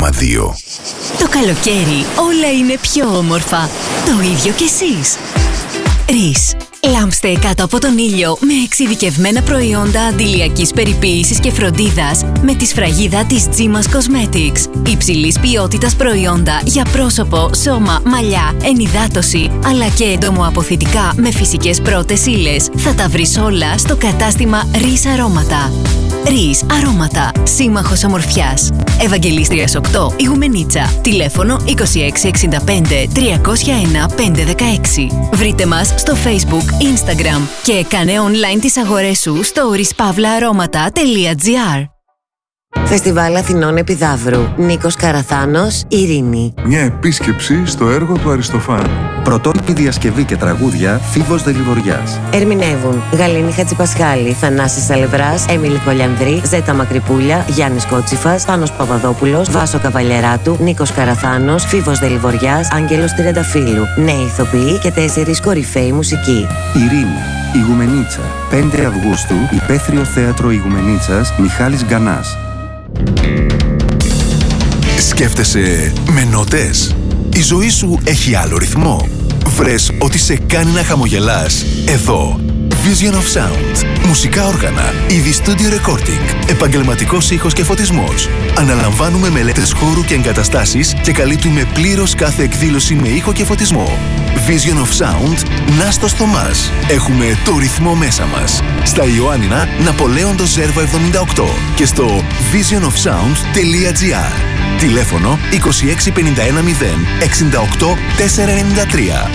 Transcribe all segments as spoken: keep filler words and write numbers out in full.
κόμμα δύο. Το καλοκαίρι όλα είναι πιο όμορφα. Το ίδιο κι εσείς. Ρίς. Λάμψτε κάτω από τον ήλιο με εξειδικευμένα προϊόντα αντιλιακής περιποίησης και φροντίδας με τη σφραγίδα της G-Mass Cosmetics. Υψηλής ποιότητας προϊόντα για πρόσωπο, σώμα, μαλλιά, ενυδάτωση, αλλά και εντομοαποθητικά με φυσικές πρώτες ύλες. Θα τα βρεις όλα στο κατάστημα Ρίς Αρώματα. Ρίς Αρώματα. Σύμμαχος ομορφιάς. Ευαγγελίστριας οκτώ, Ιγουμενίτσα. Τηλέφωνο είκοσι έξι εξήντα πέντε τριακόσια ένα πεντακόσια δεκαέξι. Βρείτε μας στο Facebook, Instagram και κάνε online τις αγορές σου στο ρίς παύλα αρώματα τελεία τζι άρ. Φεστιβάλ Αθηνών Επιδαύρου. Νίκος Καραθάνος, Ειρήνη. Μια επίσκεψη στο έργο του Αριστοφάνου. Πρωτότυπη διασκευή και τραγούδια Φίβος Δελιβοριάς. Ερμηνεύουν Γαλήνη Χατζηπασχάλη, Θανάσης Αλευράς, Έμιλη Κολιανδρή, Ζέτα Μακρυπούλια, Γιάννης Κότσιφας, Πάνος Παπαδόπουλος, Βάσο Καβαλιαράτου, Νίκος Καραθάνος, Φίβος Δελιβοριάς, Άγγελος Τριανταφύλου. Νέοι ηθοποιοί και τέσσερις κορυφαίοι μουσικοί. Ειρήνη, Ιγουμενίτσα. πέντε Αυγούστου, Υπαίθριο Θέατρο Ιγουμενίτσας, Μιχάλης Γκανάς. Σκέφτεσαι με νότες? Η ζωή σου έχει άλλο ρυθμό? Βρες ότι σε κάνει να χαμογελάς? Εδώ Vision of Sound. Μουσικά όργανα, είδη studio recording, επαγγελματικός ήχος και φωτισμός. Αναλαμβάνουμε μελέτες χώρου και εγκαταστάσεις και καλύπτουμε πλήρως κάθε εκδήλωση με ήχο και φωτισμό. Vision of Sound, Νάστος Θωμάς. Έχουμε το ρυθμό μέσα μας. Στα Ιωάννινα, Ναπολέοντος Ζέρβα εβδομήντα οκτώ και στο vision of sound τελεία τζι άρ. Τηλέφωνο είκοσι έξι πενήντα ένα μηδέν εξήντα οκτώ τετρακόσια ενενήντα τρία.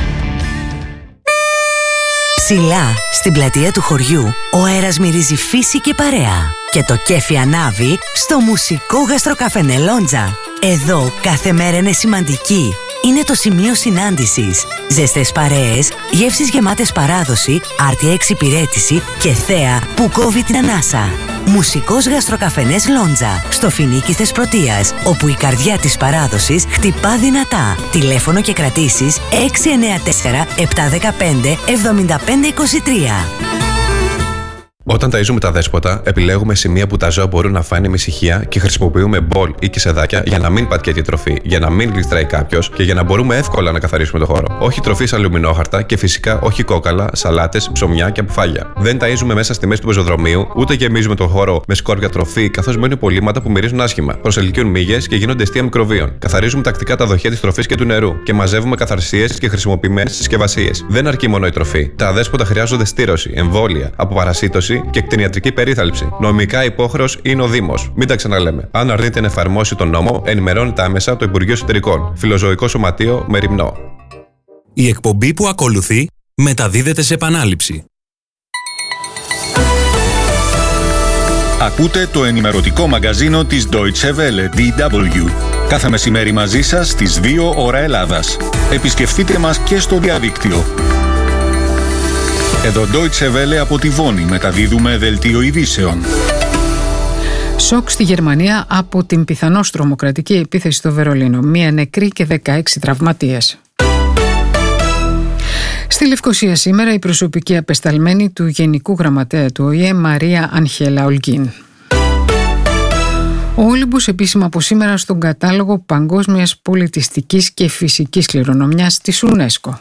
Ψηλά, στην πλατεία του χωριού, ο αέρας μυρίζει φύση και παρέα. Και το κέφι ανάβει στο μουσικό γαστροκαφενέ Λόντζα. Εδώ κάθε μέρα είναι σημαντική. Είναι το σημείο συνάντησης. Ζεστές παρέες, γεύσεις γεμάτες παράδοση, άρτια εξυπηρέτηση και θέα που κόβει την ανάσα. Μουσικός γαστροκαφενές Λόντζα, στο Φινίκι Θεσπρωτείας, όπου η καρδιά της παράδοσης χτυπά δυνατά. Τηλέφωνο και κρατήσεις έξι εννέα τέσσερα επτά ένα πέντε εβδομήντα πέντε είκοσι τρία. Όταν ταΐζουμε τα δέσποτα, επιλέγουμε σημεία που τα ζώα μπορούν να φάνε με ησυχία και χρησιμοποιούμε μπολ ή κισεδάκια για να μην πατιέται η τροφή, για να μην γλιστράει κάποιος και για να μπορούμε εύκολα να καθαρίσουμε το χώρο. Όχι τροφή σε αλουμινόχαρτα και φυσικά όχι κόκαλα, σαλάτες, ψωμιά και αποφάγια. Δεν ταΐζουμε μέσα στη μέση του πεζοδρομίου, ούτε γεμίζουμε τον χώρο με σκόρπια τροφή, καθώς μένουν υπολείμματα που μυρίζουν άσχημα, προσελκύουν μύγες και γίνονται αιστεία μικροβίων. Καθαρίζουμε τακτικά τα δοχεία της τροφής και του νερού και μαζεύουμε καθαρσίες και χρησιμοποιημένες συσκευασίες. Δεν αρκεί μόνο η τροφή. Τα δέσποτα χρειάζονται στήρωση, εμβόλια, αποπαρασίτωση και κτηνιατρική περίθαλψη. Νομικά υπόχρεος είναι ο Δήμος. Μην τα ξαναλέμε. Αν αρνείται να εφαρμόσει τον νόμο, ενημερώνεται άμεσα το Υπουργείο Εσωτερικών. Φιλοζωικό Σωματείο Μεριμνό. Η εκπομπή που ακολουθεί μεταδίδεται σε επανάληψη. Ακούτε το ενημερωτικό μαγκαζίνο της Deutsche Welle ντι ντάμπλιου. Κάθε μεσημέρι μαζί σας στις δύο ώρα Ελλάδας. Επισκεφτείτε μας και στο διαδίκτυο. Εδώ Deutsche Welle από τη Βόνη μεταδίδουμε δελτίο ειδήσεων. Σοκ στη Γερμανία από την πιθανώς τρομοκρατική επίθεση στο Βερολίνο. Μία νεκρή και δεκαέξι τραυματίες. Στη Λευκοσία σήμερα η προσωπική απεσταλμένη του Γενικού Γραμματέα του Ο Η Ε Μαρία Αγχέλα Ολγκίν. Ο Όλυμπος επίσημα από σήμερα στον κατάλογο παγκόσμιας πολιτιστικής και φυσικής κληρονομιάς της UNESCO.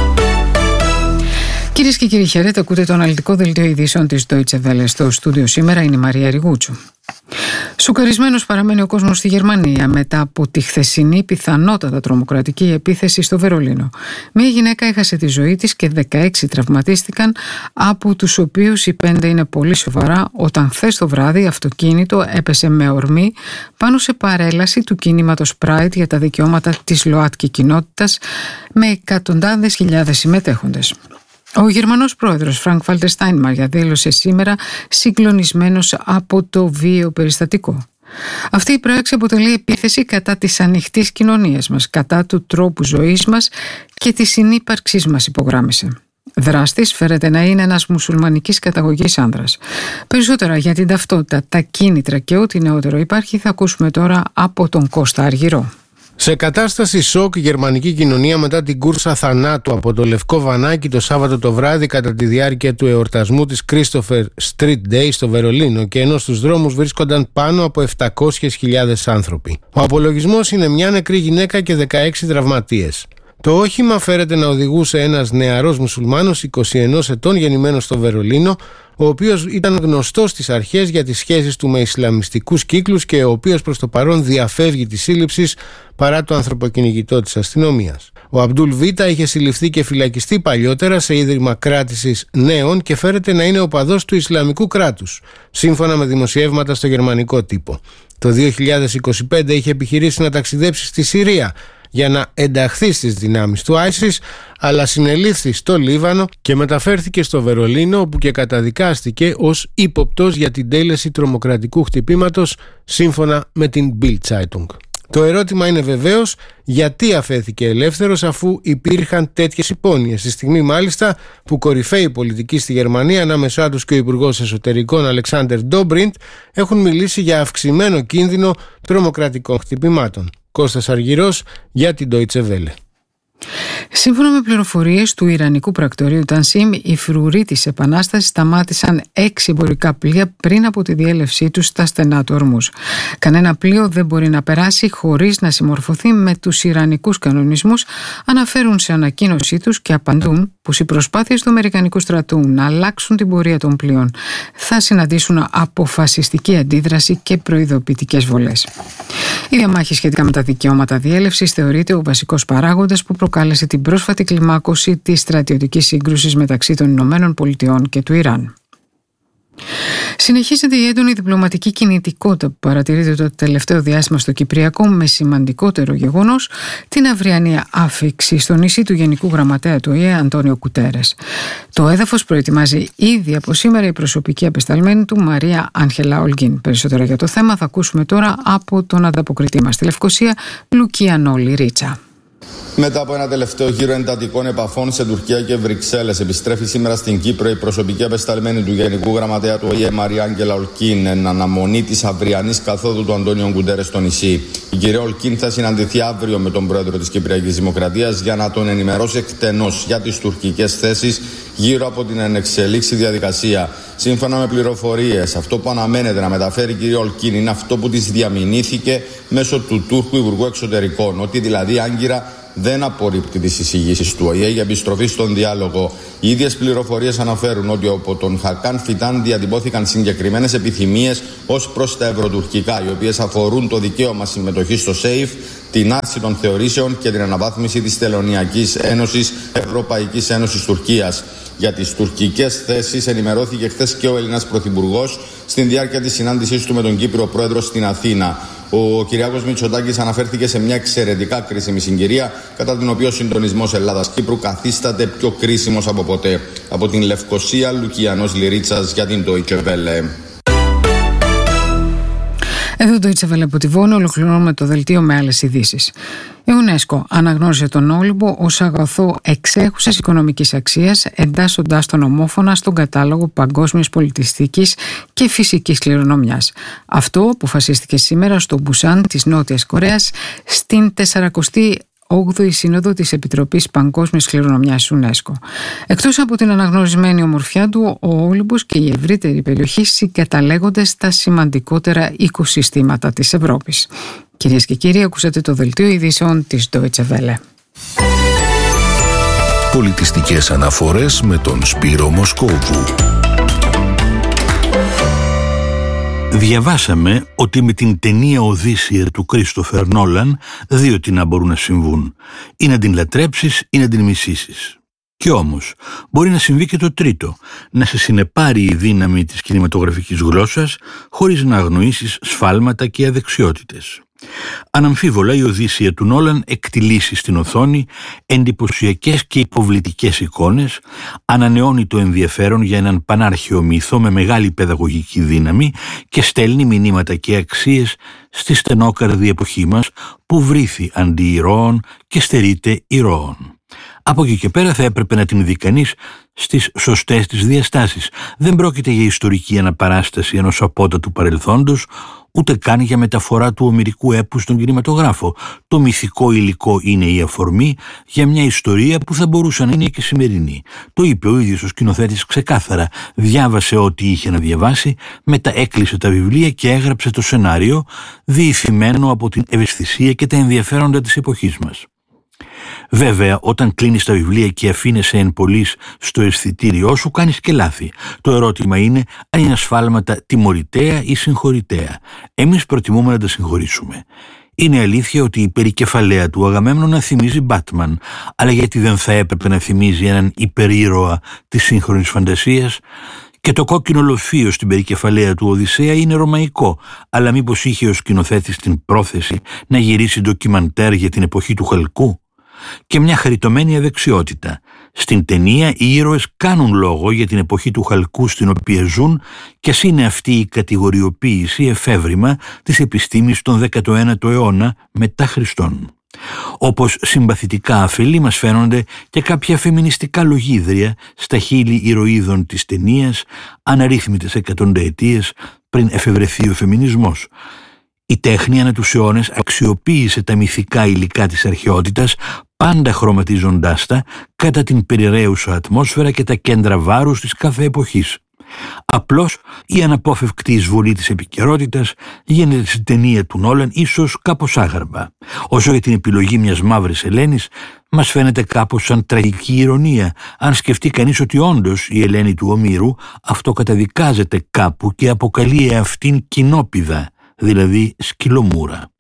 Κυρίες και κύριοι, χαίρετε, ακούτε το αναλυτικό δελτίο ειδήσεων της Deutsche Welle. Στο στούντιο σήμερα είναι η Μαρία Ριγούτσου. Σοκαρισμένος παραμένει ο κόσμος στη Γερμανία μετά από τη χθεσινή πιθανότατα τρομοκρατική επίθεση στο Βερολίνο. Μία γυναίκα έχασε τη ζωή της και δεκαέξι τραυματίστηκαν, από τους οποίους οι πέντε είναι πολύ σοβαρά, όταν χθες το βράδυ αυτοκίνητο έπεσε με ορμή πάνω σε παρέλαση του κινήματος Pride για τα δικαιώματα της ΛΟΑΤΚΙ κοινότητας με εκατοντάδες χιλιάδες συμμετέχοντες. Ο Γερμανός πρόεδρος Φρανκ Βάλτερ Στάινμαγερ δήλωσε σήμερα συγκλονισμένος από το βίαιο περιστατικό. Αυτή η πράξη αποτελεί επίθεση κατά της ανοιχτής κοινωνίας μας, κατά του τρόπου ζωής μας και της συνύπαρξής μας, υπογράμμισε. Δράστης φέρεται να είναι ένας μουσουλμανικής καταγωγής άνδρας. Περισσότερα για την ταυτότητα, τα κίνητρα και ό,τι νεότερο υπάρχει θα ακούσουμε τώρα από τον Κώστα Αργυρό. Σε κατάσταση σοκ η γερμανική κοινωνία μετά την κούρσα θανάτου από το Λευκό Βανάκι το Σάββατο το βράδυ κατά τη διάρκεια του εορτασμού της Christopher Street Day στο Βερολίνο, και ενώ στους δρόμους βρίσκονταν πάνω από επτακόσιες χιλιάδες άνθρωποι. Ο απολογισμός είναι μια νεκρή γυναίκα και δεκαέξι τραυματίες. Το όχημα φέρεται να οδηγούσε ένας νεαρός μουσουλμάνος είκοσι ενός ετών γεννημένος στο Βερολίνο, ο οποίος ήταν γνωστός στις αρχές για τις σχέσεις του με ισλαμιστικούς κύκλους και ο οποίος προς το παρόν διαφεύγει της σύλληψης παρά το ανθρωποκυνηγητό της αστυνομίας. Ο Αμπτούλ Βίτα είχε συλληφθεί και φυλακιστεί παλιότερα σε ίδρυμα κράτησης νέων και φέρεται να είναι οπαδός του Ισλαμικού κράτους, σύμφωνα με δημοσιεύματα στο γερμανικό τύπο. Το δύο χιλιάδες είκοσι πέντε είχε επιχειρήσει να ταξιδέψει στη Συρία για να ενταχθεί στις δυνάμεις του άισις, αλλά συνελήφθη στο Λίβανο και μεταφέρθηκε στο Βερολίνο, όπου και καταδικάστηκε ως ύποπτος για την τέλεση τρομοκρατικού χτυπήματος, σύμφωνα με την Bild Zeitung. Το ερώτημα είναι βεβαίως γιατί αφέθηκε ελεύθερος αφού υπήρχαν τέτοιες υπόνοιες, στη στιγμή μάλιστα που κορυφαίοι πολιτικοί στη Γερμανία, ανάμεσά τους και ο Υπουργός Εσωτερικών Αλεξάντερ Ντόμπριντ, έχουν μιλήσει για αυξημένο κίνδυνο τρομοκρατικών χτυπημάτων. Κώστας Αργυρός για την Deutsche Welle. Σύμφωνα με πληροφορίες του Ιρανικού πρακτορείου Τανσίμ, οι φρουροί της Επανάστασης σταμάτησαν έξι εμπορικά πλοία πριν από τη διέλευσή τους στα στενά του Ορμούζ. Κανένα πλοίο δεν μπορεί να περάσει χωρίς να συμμορφωθεί με τους ιρανικούς κανονισμούς, αναφέρουν σε ανακοίνωσή τους και απαντούν πως οι προσπάθειες του Αμερικανικού στρατού να αλλάξουν την πορεία των πλοίων θα συναντήσουν αποφασιστική αντίδραση και προειδοποιητικές βολές. Η διαμάχη σχετικά με τα δικαιώματα διέλευσης θεωρείται ο βασικός παράγοντας που προκάλεσε την πρόσφατη κλιμάκωση της στρατιωτικής σύγκρουσης μεταξύ των Ηνωμένων Πολιτειών και του Ιράν. Συνεχίζεται η έντονη διπλωματική κινητικότητα που παρατηρείται το τελευταίο διάστημα στο Κυπριακό, με σημαντικότερο γεγονός την αυριανή άφιξη στο νησί του Γενικού Γραμματέα του Ο Ε Ε Αντώνιο Κουτέρες. Το έδαφος προετοιμάζει ήδη από σήμερα η προσωπική απεσταλμένη του Μαρία Άγγελα Ολγκίν. Περισσότερα για το θέμα θα ακούσουμε τώρα από τον ανταποκριτή μας στη Λευκοσία, Λουκία Ρίτσα. Μετά από ένα τελευταίο γύρο εντατικών επαφών σε Τουρκία και Βρυξέλλες, επιστρέφει σήμερα στην Κύπρο η προσωπική απεσταλμένη του Γενικού Γραμματέα του Ο Ε Ε Μαρία Άγγελα Ολγκίν, εν αναμονή της αυριανής καθόδου του Αντώνιο Κουτέρες στο νησί. Η κυρία Ολγκίν θα συναντηθεί αύριο με τον πρόεδρο της Κυπριακής Δημοκρατίας για να τον ενημερώσει εκτενώς για τις τουρκικές θέσεις γύρω από την ενεξελίξη διαδικασία. Σύμφωνα με πληροφορίες, αυτό που αναμένεται να μεταφέρει η κυρία Ολγκίν είναι αυτό που της διαμηνήθηκε μέσω του Τούρκου Υπουργού Εξωτερικών, ότι δηλαδή άγκυρα δεν απορρίπτει τις εισηγήσεις του Ο Ε Ε για επιστροφή στον διάλογο. Οι ίδιες πληροφορίες αναφέρουν ότι από τον Χακάν Φιτάν διατυπώθηκαν συγκεκριμένες επιθυμίες ως προς τα ευρωτουρκικά, οι οποίες αφορούν το δικαίωμα συμμετοχής στο ΣΕΙΦ, την άρση των θεωρήσεων και την αναβάθμιση της Τελωνειακής Ένωσης Ευρωπαϊκής Ένωσης Τουρκίας. Για τις τουρκικές θέσεις ενημερώθηκε χθες και ο Έλληνας Πρωθυπουργός στην διάρκεια της συνάντησής του με τον Κύπριο Πρόεδρο στην Αθήνα. Ο Κυριάκος Μητσοτάκης αναφέρθηκε σε μια εξαιρετικά κρίσιμη συγκυρία, κατά την οποία ο συντονισμός Ελλάδας-Κύπρου καθίσταται πιο κρίσιμος από ποτέ. Από την Λευκοσία, Λουκιανός Λυρίτσας για την Deutsche Welle. Εδώ το Deutsche Welle από τη Βόνη, ολοκληρώνουμε το δελτίο με άλλες ειδήσεις. Η UNESCO αναγνώρισε τον Όλυμπο ως αγαθό εξέχουσας οικονομικής αξίας, εντάσσοντάς τον ομόφωνα στον κατάλογο παγκόσμιας πολιτιστικής και φυσικής κληρονομιάς. Αυτό αποφασίστηκε σήμερα στο Μπουσάν της Νότιας Κορέας στην τεσσαρακοστή όγδοη Σύνοδο της Επιτροπής Παγκόσμιας Κληρονομιάς UNESCO. Εκτός από την αναγνωρισμένη ομορφιά του, ο Όλυμπος και η ευρύτερη περιοχή συγκαταλέγονται στα σημαντικότερα οικοσυστήματα της Ευρώπης. Κυρίες και κύριοι, ακούσατε το δελτίο ειδήσεων της Deutsche Welle. Πολιτιστικές αναφορές με τον Σπύρο Μοσκόβου. Διαβάσαμε ότι με την ταινία Οδύσσεια του Κρίστοφερ Νόλαν δύο τι να μπορούν να συμβούν. Ή να την λατρέψεις ή να την μισήσεις. Κι όμως μπορεί να συμβεί και το τρίτο, να σε συνεπάρει η δύναμη της κινηματογραφικής γλώσσας χωρίς να αγνοήσεις σφάλματα και αδεξιότητες. Αναμφίβολα η Οδύσσεια του Νόλαν εκτιλήσει στην οθόνη εντυπωσιακές και υποβλητικές εικόνες, ανανεώνει το ενδιαφέρον για έναν πανάρχαιο μύθο με μεγάλη παιδαγωγική δύναμη και στέλνει μηνύματα και αξίες στη στενόκαρδη εποχή μας που βρήθη αντί ηρώων και στερείται ηρώων. Από εκεί και πέρα θα έπρεπε να την δει κανείς στις σωστές της διαστάσεις. Δεν πρόκειται για ιστορική αναπαράσταση ενός απότατου παρελθόντος, ούτε καν για μεταφορά του ομηρικού έπου στον κινηματογράφο. Το μυθικό υλικό είναι η αφορμή για μια ιστορία που θα μπορούσε να είναι και σημερινή. Το είπε ο ίδιος ο σκηνοθέτης ξεκάθαρα. Διάβασε ό,τι είχε να διαβάσει, μετά έκλεισε τα βιβλία και έγραψε το σενάριο, διηθυμένο από την ευαισθησία και τα ενδιαφέροντα της εποχής μας. Βέβαια, όταν κλείνεις τα βιβλία και αφήνεσαι εν πολλοίς στο αισθητήριό σου, κάνεις και λάθη. Το ερώτημα είναι αν είναι ασφάλματα τιμωρητέα ή συγχωρητέα. Εμείς προτιμούμε να τα συγχωρήσουμε. Είναι αλήθεια ότι η περικεφαλαία του Αγαμέμνονα θυμίζει Batman, αλλά γιατί δεν θα έπρεπε να θυμίζει έναν υπερήρωα της σύγχρονης φαντασίας? Και το κόκκινο λοφείο στην περικεφαλαία του Οδυσσέα είναι ρωμαϊκό, αλλά μήπως είχε ο σκηνοθέτης την πρόθεση να γυρίσει ντοκιμαντέρ για την εποχή του Χαλκού? Και μια χαριτωμένη αδεξιότητα. Στην ταινία οι ήρωες κάνουν λόγο για την εποχή του Χαλκού στην οποία ζουν, και ας είναι αυτή η κατηγοριοποίηση εφεύρημα της επιστήμης των δέκατο ένατο αιώνα μετά Χριστόν. Όπως συμπαθητικά αφελή μας φαίνονται και κάποια φεμινιστικά λογίδρια στα χείλη ηρωίδων της ταινίας αναρρύθμιτες εκατονταετίες πριν εφευρεθεί ο φεμινισμός. Η τέχνη ανά τους αιώνες αξιοποίησε τα μυθικά υλικά της αρχαιότητας, πάντα χρωματίζοντάς τα κατά την περιραίουσα ατμόσφαιρα και τα κέντρα βάρους της κάθε εποχής. Απλώς η αναπόφευκτη εισβολή της επικαιρότητας γίνεται στην ταινία του Νόλαν ίσως κάπως άγαρμα. Όσο για την επιλογή μιας μαύρης Ελένης, μας φαίνεται κάπως σαν τραγική ηρωνία, αν σκεφτεί κανείς ότι όντως η Ελένη του Ομήρου αυτοκαταδικάζεται κάπου και αποκαλεί αυτήν κοινόπιδα, δηλαδή σκυλομούρα.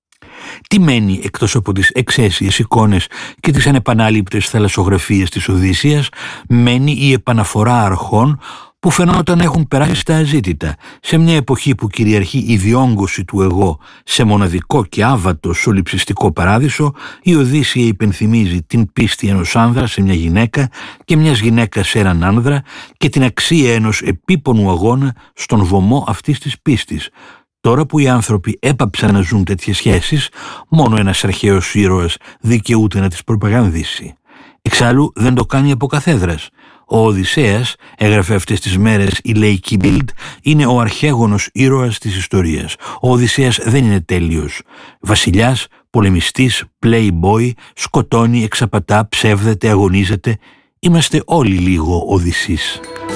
Τι μένει εκτός από τις εξαίσιες εικόνες και τις ανεπανάληπτες θαλασσογραφίες της Οδύσσειας? Μένει η επαναφορά αρχών που φαινόταν έχουν περάσει στα αζήτητα. Σε μια εποχή που κυριαρχεί η διόγκωση του εγώ σε μοναδικό και άβατο σοληψιστικό παράδεισο, η Οδύσσεια υπενθυμίζει την πίστη ενός άνδρα σε μια γυναίκα και μιας γυναίκας σε έναν άνδρα και την αξία ενός επίπονου αγώνα στον βωμό αυτής της πίστης. Τώρα που οι άνθρωποι έπαψαν να ζουν τέτοιες σχέσεις, μόνο ένας αρχαίος ήρωας δικαιούται να τις προπαγανδίσει. Εξάλλου δεν το κάνει από καθέδρας. Ο Οδυσσέας, έγραφε αυτές τις μέρες η λαϊκή Bild, είναι ο αρχαίγονος ήρωας της ιστορίας. Ο Οδυσσέας δεν είναι τέλειος. Βασιλιάς, πολεμιστής, playboy, σκοτώνει, εξαπατά, ψεύδεται, αγωνίζεται. Είμαστε όλοι λίγο Οδυσσείς.